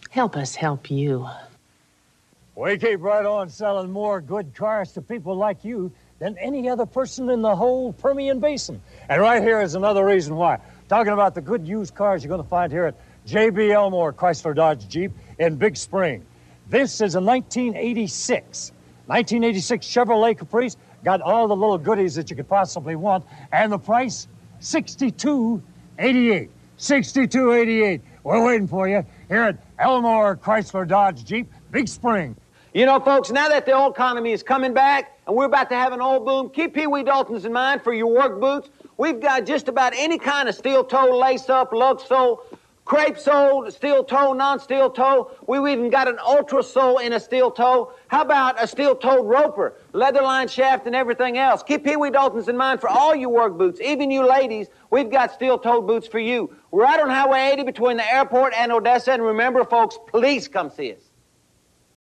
Help us help you. We keep right on selling more good cars to people like you than any other person in the whole Permian Basin. And right here is another reason why. Talking about the good used cars you're going to find here at J.B. Elmore Chrysler Dodge Jeep in Big Spring. This is a 1986 Chevrolet Caprice. Got all the little goodies that you could possibly want. And the price, $62.88. $62.88. We're waiting for you here at Elmore Chrysler Dodge Jeep, Big Spring. You know, folks, now that the oil economy is coming back and we're about to have an oil boom, keep Pee Wee Daltons in mind for your work boots. We've got just about any kind of steel toe, lace-up, lug sole, crepe sole, steel toe, non-steel toe. We've even got an ultra sole in a steel toe. How about a steel-toed roper, leather-lined shaft, and everything else? Keep Pee Wee Daltons in mind for all your work boots. Even you ladies, we've got steel-toed boots for you. We're out on Highway 80 between the airport and Odessa. And remember, folks, please come see us.